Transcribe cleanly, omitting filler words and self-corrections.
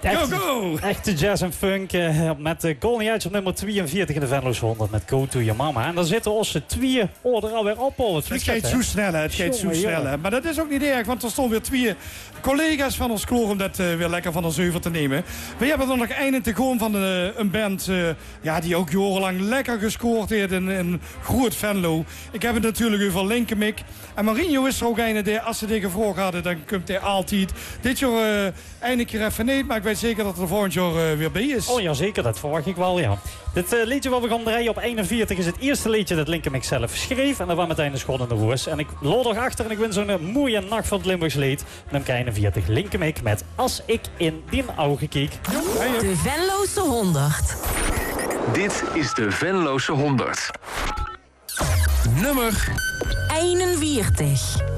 Echte jazz en funk met Golden Yachts op nummer 42 in de Venlo's 100 met Go To Your Mama. En dan zitten onze twee er alweer op. Het gaat zo snel, hè. Maar dat is ook niet erg, want er stonden weer twee collega's van ons koor om dat weer lekker van ons over te nemen. We hebben er nog een te gaan van een band die ook jarenlang lekker gescoord heeft in Groot Venlo. Ik heb het natuurlijk over Linkemik. En Marinho is er ook een die, als ze die gevraagd hadden, dan komt hij altijd. Dit jaar eindelijk keer even niet, maar ik weet zeker dat er volgend jaar weer bij is. Oh ja, zeker. Dat verwacht ik wel, ja. Dit liedje wat we gaan draaien op 41 is het eerste liedje dat Linkemik zelf schreef. En dat was meteen een schot in de roos. En ik loop nog achter en ik win zo'n mooie nacht van het Limburgs lied. Nummer 41, Linkemik met Als ik in die ogen keek. De Venlose 100. Dit is de Venlose 100. Nummer 41.